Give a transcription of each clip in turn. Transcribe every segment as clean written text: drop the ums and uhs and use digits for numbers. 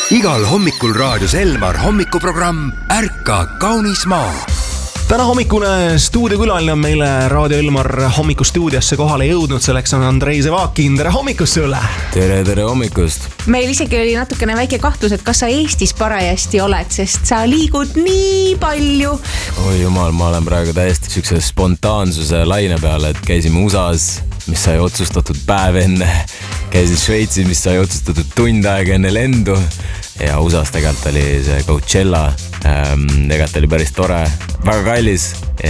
Igal hommikul raadios Elmar hommikuprogramm Ärka kaunis maa. Täna hommikune stuudiokülaline on meile Raadio Elmar hommikustuudiosse kohale jõudnud. Selleks on Andrei Zevakin. Tere hommikust sulle! Tere hommikust! Meil isegi oli natukene väike kahtlus, et kas sa Eestis parajasti oled, sest sa liigud nii palju. Oi jumal, ma olen praegu täiesti sükse spontaansuse laine peale, et käisime USAs, mis sai otsustatud päev enne. Käisin Šveitsis, mis sai otsustatud tund aega enne lendu. Ja USAs tegelikult oli see Coachella. Tegelikult oli päris tore, väga kallis,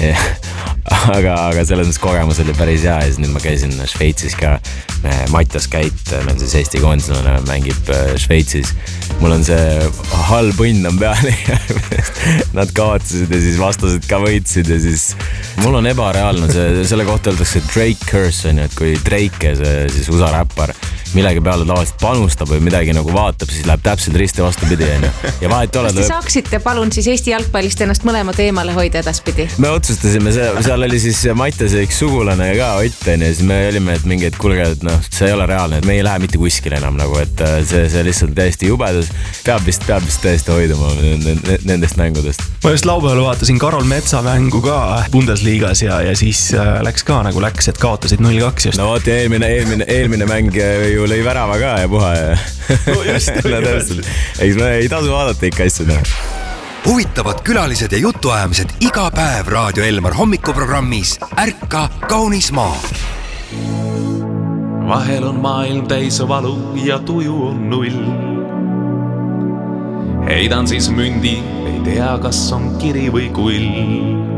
aga selles mõttes kogemus oli päris hea. Ja siis nüüd ma käisin Šveitsis ka. Matjas Käit, meil siis Eesti koondislane mängib Šveitsis. Mul on see halb õnn on peale. Nad kaotasid ja siis vastased ka võitsid ja siis mul on ebareaalne selle kohta öeldakse Drake curse on ju, et kui Drake, see siis USA räppar, millegi peale tavaliselt panustab või midagi nagu vaatab, siis läheb täpselt risti vastupidi on ju. Ja vahet oled. Kas te saaksite palun siis Eesti jalgpallist ennast mõlemad eemale hoida edaspidi? Me otsustasime, seal oli siis Matjas üks sugulane ka Ott on ja siis me olime, et mingi, et kulge, et noh, see ei ole reaalne, et me ei lähe mitte kuskile enam nagu, et see lihtsalt täiesti jubedus. Peab vist täiesti hoiduma nendest mängudest. Ma just laupäeval vaatasin Karol Metsa mängu ka Bundesliigas ja siis läks ka nagu läks, et kaotasid 0-2 just. No vaat eelmine mäng ju lõi värava ka ja puha ja no just, no täpselt. Eks me ei tasu vaadata ikka asju näha. Huvitavad külalised ja jutuajamised iga päev Raadio Elmar hommikuprogrammis Ärka kaunis maa. Vahel on maailm täis valu ja tuju on null. Heidan siis mündi, ei tea, kas on kiri või kull.